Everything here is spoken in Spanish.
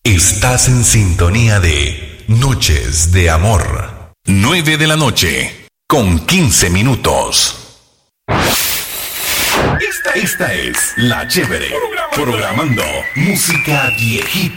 Estás en sintonía de Noches de Amor. 9 de la noche, con 15 minutos. Esta es La Chévere, programando música viejita.